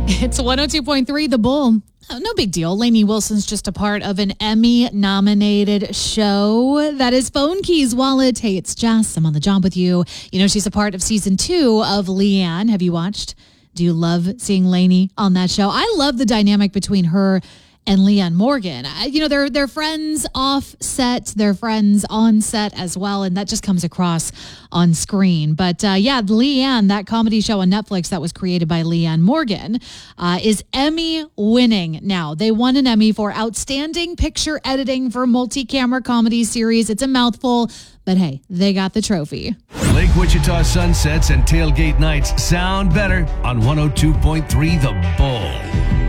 It's 102.3 The Bull. Oh, no big deal. Lainey Wilson's just a part of an Emmy-nominated show that is Phone Keys Wallet. Hey, it's Jess. I'm on the job with you. You know, she's a part of season 2 of Leanne. Have you watched? Do you love seeing Lainey on that show? I love the dynamic between her and Leanne Morgan. They're friends off set, they're friends on set as well, and that just comes across on screen. But Leanne, that comedy show on Netflix that was created by Leanne Morgan, is Emmy winning now. They won an Emmy for Outstanding Picture Editing for Multi-Camera Comedy Series. It's a mouthful, but hey, they got the trophy. Lake Wichita sunsets and tailgate nights sound better on 102.3 The Bull.